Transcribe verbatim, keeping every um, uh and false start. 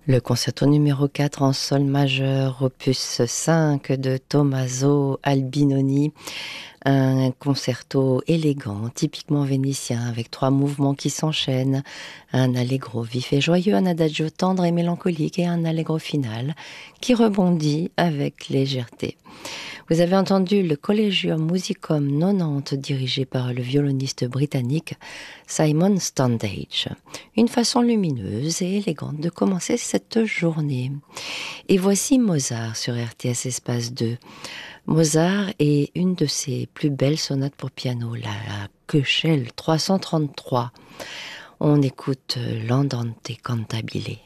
Le concerto numéro quatre en sol majeur, opus cinq de Tommaso Albinoni, un concerto élégant, typiquement vénitien, avec trois mouvements qui s'enchaînent, un allegro vif et joyeux, un adagio tendre et mélancolique et un allegro final qui rebondit avec légèreté. Vous avez entendu le Collegium Musicum quatre-vingt-dix dirigé par le violoniste britannique Simon Standage. Une façon lumineuse et élégante de commencer cette journée. Et voici Mozart sur R T S Espace deux. Mozart est une de ses plus belles sonates pour piano, la Köchel trois cent trente-trois. On écoute l'Andante cantabile.